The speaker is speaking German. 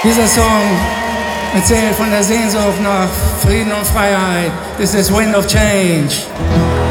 Dieser Song erzählt von der Sehnsucht nach Frieden und Freiheit. This is Wind of Change.